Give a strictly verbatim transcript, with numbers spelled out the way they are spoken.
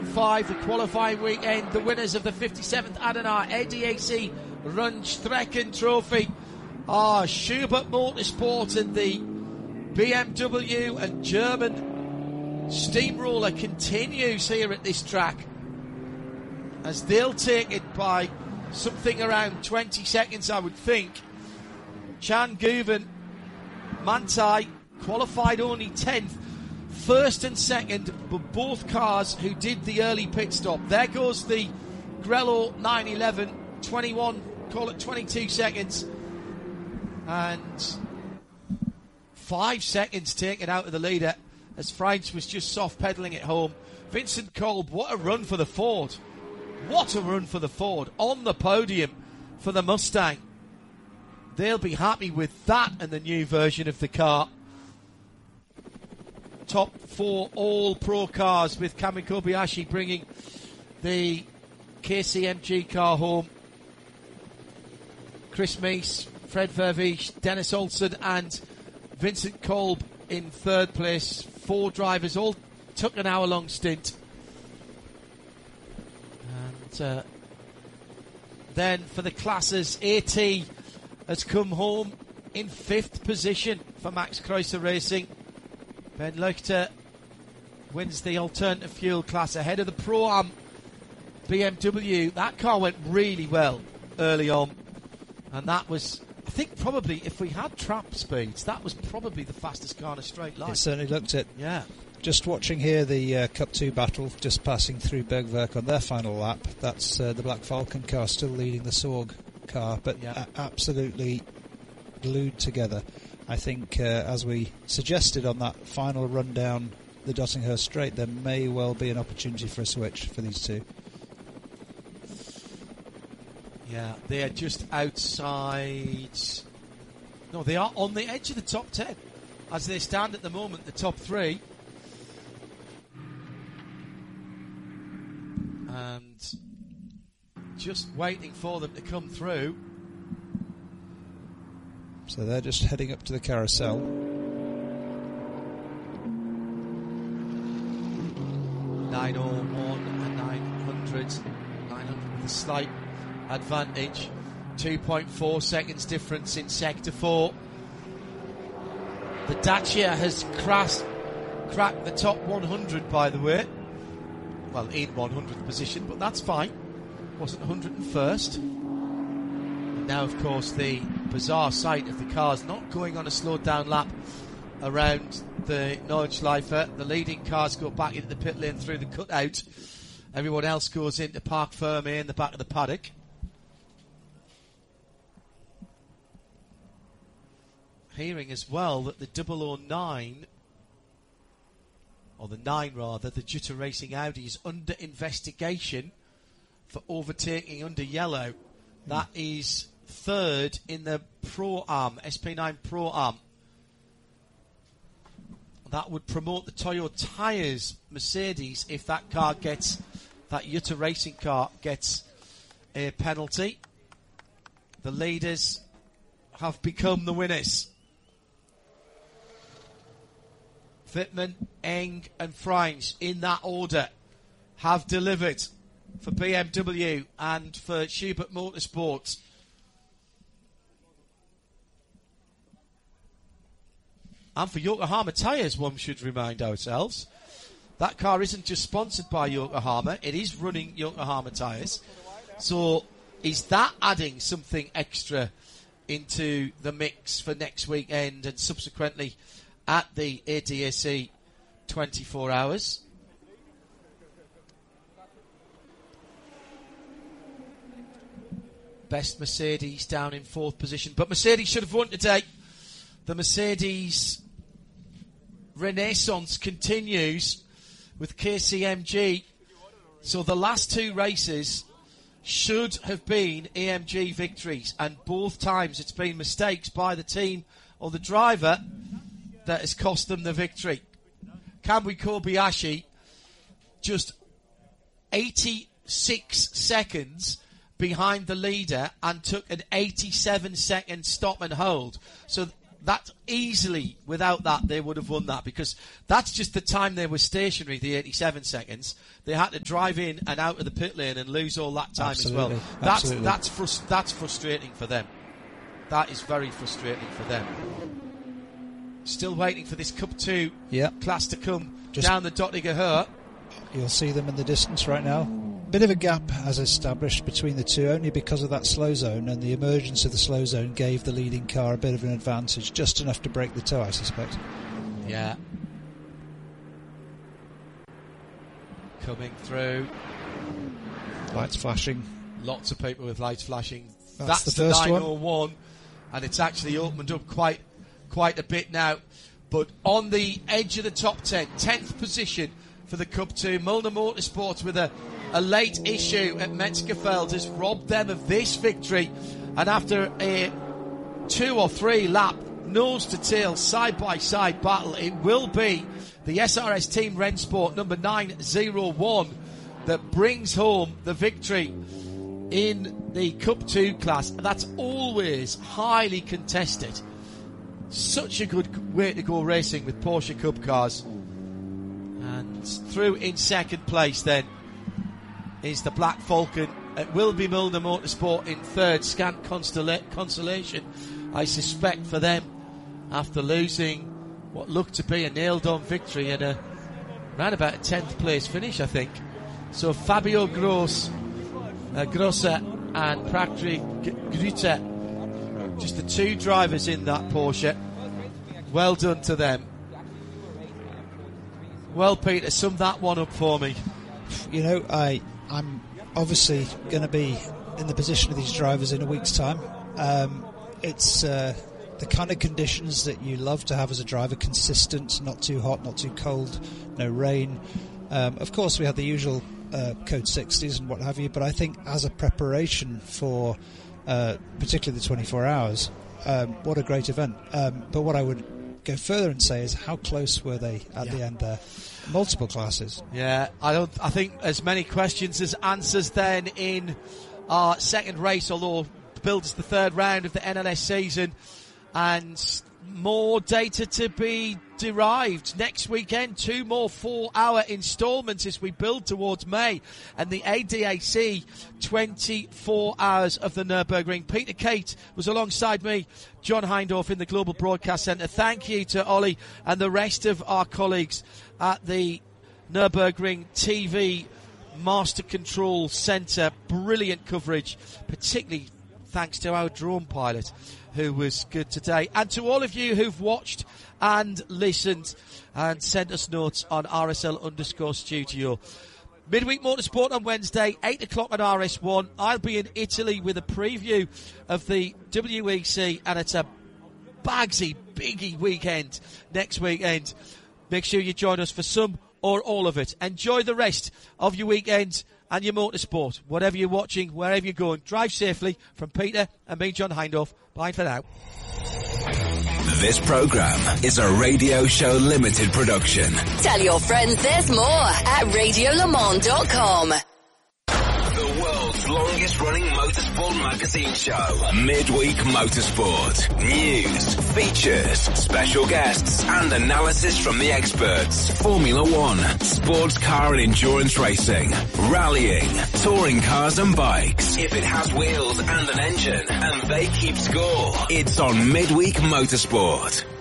round five, the qualifying weekend, the winners of the fifty-seventh Adana A D A C Rundstrecken Trophy are Schubert Motorsport, and the B M W and German steamroller continues here at this track, as they'll take it by something around twenty seconds, I would think. Can Guven, Manthey qualified only tenth, first and second, but both cars who did the early pit stop. There goes the Grello nine eleven, twenty-one, call it twenty-two seconds, and five seconds taken out of the leader as Freins was just soft pedalling it home. Vincent Kolb, what a run for the Ford. What a run for the Ford, on the podium for the Mustang. They'll be happy with that and the new version of the car. Top four all-pro cars, with Kamui Kobayashi bringing the K C M G car home. Chris Meese, Fred Vervees, Dennis Olsen and Vincent Kolb in third place. Four drivers all took an hour-long stint. And uh, then for the classes, AT has come home in fifth position for Max Kreuzer Racing. Ben Leuchter wins the alternative fuel class ahead of the Pro-Am B M W. That car went really well early on, and that was, I think, probably, if we had trap speeds, that was probably the fastest car in a straight line. It certainly looked it. Yeah. Just watching here the uh, Cup two battle, just passing through Bergwerk on their final lap. That's uh, the Black Falcon car still leading the Sorg car, but yeah. a- absolutely glued together. I think, uh, as we suggested on that final run down the Dottinghurst Straight, there may well be an opportunity for a switch for these two. Yeah, they are just outside. No, they are on the edge of the top ten. As they stand at the moment, the top three. And just waiting for them to come through. So they're just heading up to the carousel. nine oh one and nine hundred. nine hundred with a slight advantage. two point four seconds difference in sector four. The Dacia has crashed, cracked the top one hundred, by the way. Well, in one hundredth position, but that's fine. Wasn't one hundred first. And now, of course, the bizarre sight of the cars not going on a slowed down lap around the Nordschleife. The leading cars go back into the pit lane through the cutout. Everyone else goes into Parc Ferme in the back of the paddock. Hearing as well that the double oh nine, or the nine rather, the Jutta Racing Audi is under investigation for overtaking under yellow. That is third in the Pro-Am, S P nine Pro-Am. That would promote the Toyo Tyres Mercedes if that car gets, that Jutta Racing car gets a penalty. The leaders have become the winners. Wittmann, Eng and Freins, in that order, have delivered for B M W and for Schubert Motorsport. And for Yokohama Tyres, one should remind ourselves. That car isn't just sponsored by Yokohama, it is running Yokohama Tyres. So is that adding something extra into the mix for next weekend and subsequently at the A D A C twenty-four hours? Best Mercedes down in fourth position, but Mercedes should have won today. The Mercedes renaissance continues with K C M G. So the last two races should have been A M G victories, and both times it's been mistakes by the team or the driver that has cost them the victory. Kamui Kobayashi just eighty-six seconds behind the leader and took an eighty-seven second stop and hold. So that easily, without that, they would have won that, because that's just the time they were stationary, the eighty-seven seconds. They had to drive in and out of the pit lane and lose all that time Absolutely. as well. That's Absolutely. that's frust- that's frustrating for them. That is very frustrating for them. Still waiting for this Cup two Yep. class to come Just- down the Dottinger Hurt. You'll see them in the distance right now. Bit of a gap has established between the two, only because of that slow zone, and the emergence of the slow zone gave the leading car a bit of an advantage, just enough to break the toe, I suspect. Yeah. Coming through. Lights flashing. Lots of people with lights flashing. That's That's the the, first one. nine oh one, and it's actually opened up quite quite a bit now. But on the edge of the top ten, tenth position for the Cup two, Milner Motorsports with a, a late issue at Metzgerfeld has robbed them of this victory. And after a two or three lap nose to tail, side by side battle, it will be the S R S Team Rennsport number nine oh one that brings home the victory in the Cup two class. That's always highly contested. Such a good way to go racing with Porsche Cup cars. And through in second place then is the Black Falcon. It will be Milner Motorsport in third. Scant consola- consolation, I suspect, for them after losing what looked to be a nailed-on victory and a round about a tenth place finish, I think. So Fabio Gross, uh, Grosser and Patrick Grüter, just the two drivers in that Porsche. Well done to them. Well, Peter, sum that one up for me. You know, I, I'm obviously going to be in the position of these drivers in a week's time. Um, it's uh, the kind of conditions that you love to have as a driver, consistent, not too hot, not too cold, no rain. Um, of course, we had the usual uh, code sixties and what have you, but I think as a preparation for uh, particularly the twenty-four hours, um, what a great event. Um, but what I would go further and say is how close were they at Yeah. the end there? Multiple classes. Yeah, I don't. I think as many questions as answers then in our second race, although billed as the third round of the N L S season, and more data to be derived next weekend. Two more four-hour instalments as we build towards May and the A D A C twenty-four hours of the Nürburgring. Peter Kate was alongside me, John Hindhaugh in the Global Broadcast Centre. Thank you to Ollie and the rest of our colleagues at the Nürburgring T V Master Control Centre. Brilliant coverage, particularly thanks to our drone pilot, who was good today. And to all of you who've watched and listened and sent us notes on R S L underscore studio. Midweek Motorsport on Wednesday, eight o'clock on R S one. I'll be in Italy with a preview of the W E C, and it's a bagsy, biggie weekend next weekend. Make sure you join us for some or all of it. Enjoy the rest of your weekend and your motorsport. Whatever you're watching, wherever you're going, drive safely. From Peter and me, John Hindhaugh. Bye for now. This program is a Radio Show Limited production. Tell your friends there's more at radio le mans dot com. The world's longest running motorsport magazine show. Midweek Motorsport. News, features, special guests, and analysis from the experts. Formula One, sports car and endurance racing, rallying, touring cars and bikes. If it has wheels and an engine, and they keep score, it's on Midweek Motorsport.